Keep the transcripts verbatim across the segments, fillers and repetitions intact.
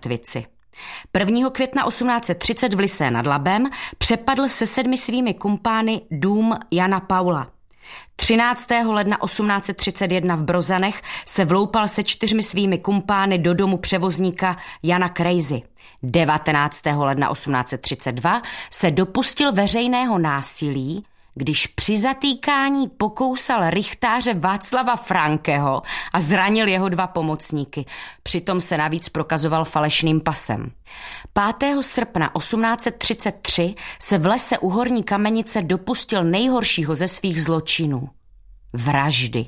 mrtvici. prvního května osmnáct set třicet v Lysé nad Labem přepadl se sedmi svými kumpány dům Jana Paula. třináctého ledna osmnáct set třicet jedna v Brozanech se vloupal se čtyřmi svými kumpány do domu převozníka Jana Krejzy. devatenáctého ledna osmnáct set třicet dva se dopustil veřejného násilí, když při zatýkání pokousal rychtáře Václava Frankeho a zranil jeho dva pomocníky. Přitom se navíc prokazoval falešným pasem. pátého srpna osmnáct set třicet tři se v lese u Horní Kamenice dopustil nejhoršího ze svých zločinů. Vraždy.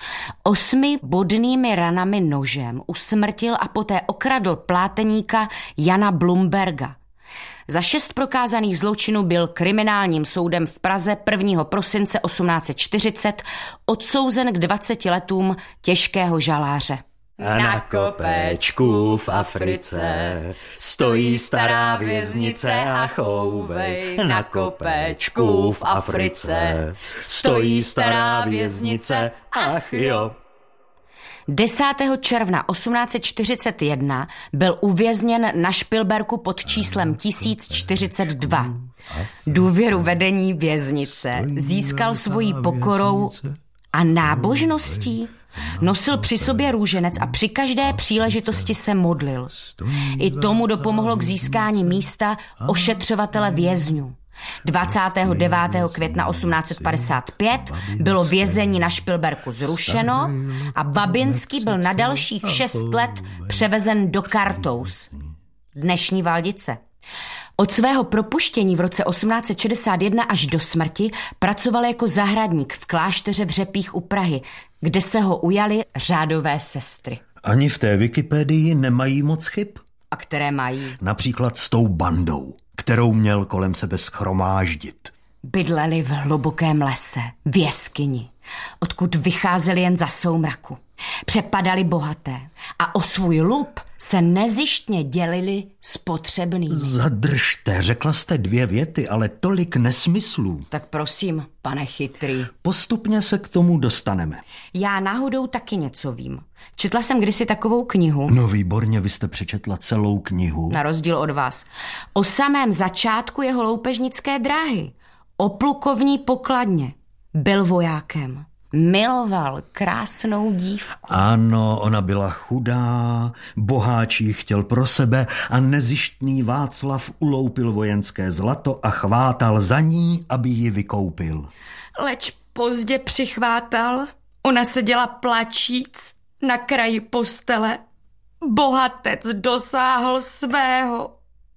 Osmi bodnými ranami nožem usmrtil a poté okradl pláteníka Jana Blumberga. Za šest prokázaných zločinů byl kriminálním soudem v Praze prvního prosince osmnáct set čtyřicet odsouzen k dvaceti letům těžkého žaláře. Na kopečku v Africe stojí stará věznice a chouvej. Na kopečku v Africe stojí stará věznice, ach jo. desátého června osmnáct set čtyřicet jedna byl uvězněn na Špilberku pod číslem tisíc čtyřicet dva. Důvěru vedení věznice získal svojí pokorou a nábožností. Nosil při sobě růženec a při každé příležitosti se modlil. I tomu dopomohlo k získání místa ošetřovatele vězňů. dvacátého devátého května osmnáct set padesát pět bylo vězení na Špilberku zrušeno a Babinský byl na dalších šest let převezen do Kartous, dnešní Valdice. Od svého propuštění v roce osmnáct set šedesát jedna až do smrti pracoval jako zahradník v klášteře v Řepích u Prahy, kde se ho ujaly řádové sestry. Ani v té Wikipedii nemají moc chyb. A které mají? Například s tou bandou, kterou měl kolem sebe schromáždit. Bydleli v hlubokém lese, v jeskyni, odkud vycházeli jen za soumraku. Přepadali bohaté a o svůj lup se nezištně dělili s potřebnými. Zadržte, řekla jste dvě věty, ale tolik nesmyslů. Tak prosím, pane chytrý. Postupně se k tomu dostaneme. Já náhodou taky něco vím. Četla jsem kdysi takovou knihu. No výborně, vy jste přečetla celou knihu. Na rozdíl od vás. O samém začátku jeho loupežnické dráhy. O plukovní pokladně. Byl vojákem. Miloval krásnou dívku. Ano, ona byla chudá, boháč ji chtěl pro sebe a nezištný Václav uloupil vojenské zlato a chvátal za ní, aby ji vykoupil. Leč pozdě přichvátal, ona seděla plačíc na kraji postele. Bohatec dosáhl svého.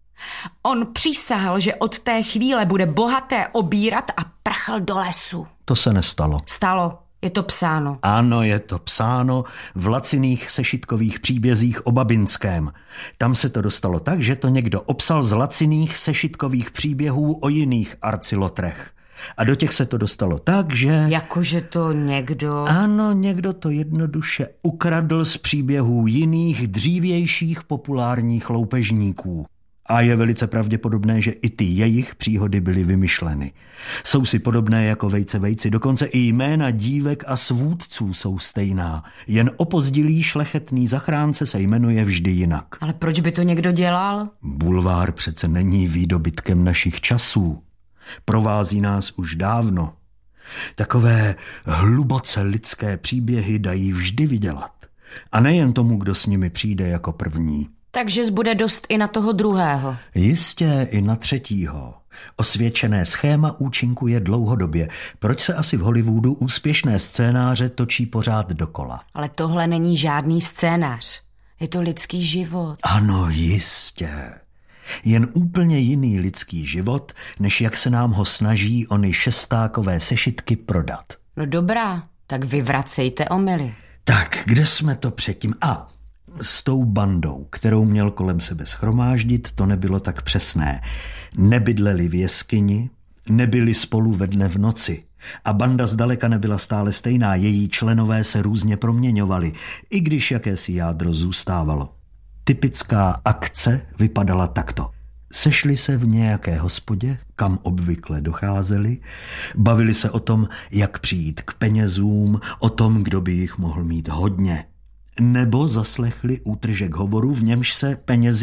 On přísahal, že od té chvíle bude bohaté obírat a prchl do lesu. To se nestalo. Stalo. Je to psáno. Ano, je to psáno v laciných sešitkových příbězích o Babinském. Tam se to dostalo tak, že to někdo obsal z laciných sešitkových příběhů o jiných arcilotrech. A do těch se to dostalo tak, že... Jakože to někdo... Ano, někdo to jednoduše ukradl z příběhů jiných, dřívějších populárních loupežníků. A je velice pravděpodobné, že i ty jejich příhody byly vymyšleny. Jsou si podobné jako vejce vejci, dokonce i jména dívek a svůdců jsou stejná. Jen opozdilý šlechetný zachránce se jmenuje vždy jinak. Ale proč by to někdo dělal? Bulvár přece není výdobytkem našich časů. Provází nás už dávno. Takové hluboce lidské příběhy dají vždy vydělat. A nejen tomu, kdo s nimi přijde jako první. Takže zbude dost i na toho druhého. Jistě i na třetího. Osvědčené schéma účinkuje dlouhodobě. Proč se asi v Hollywoodu úspěšné scénáře točí pořád dokola? Ale tohle není žádný scénář. Je to lidský život. Ano, jistě. Jen úplně jiný lidský život, než jak se nám ho snaží ony šestákové sešitky prodat. No dobrá, tak vyvracejte omyly. Tak, kde jsme to předtím? A... S tou bandou, kterou měl kolem sebe schromáždit, to nebylo tak přesné. Nebydleli v jeskyni, nebyli spolu ve dne v noci. A banda zdaleka nebyla stále stejná, její členové se různě proměňovali, i když jakési jádro zůstávalo. Typická akce vypadala takto. Sešli se v nějaké hospodě, kam obvykle docházeli, bavili se o tom, jak přijít k penězům, o tom, kdo by jich mohl mít hodně. Nebo zaslechli útržek hovoru, v němž se penězi